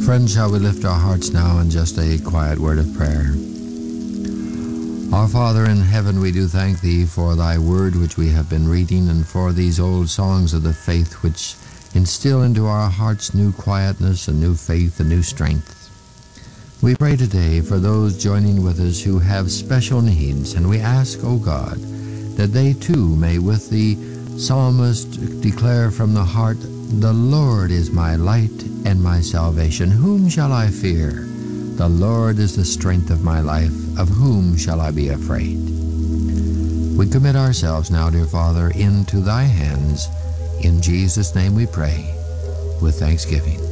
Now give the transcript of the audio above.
Friends, shall we lift our hearts now in just a quiet word of prayer? Our Father in heaven, we do thank Thee for Thy word which we have been reading, and for these old songs of the faith which instill into our hearts new quietness and new faith and new strength. We pray today for those joining with us who have special needs, and we ask, O God, that they too may with the psalmist declare from the heart, "The Lord is my light and my salvation. Whom shall I fear? The Lord is the strength of my life. Of whom shall I be afraid?" We commit ourselves now, dear Father, into Thy hands. In Jesus' name we pray, with thanksgiving.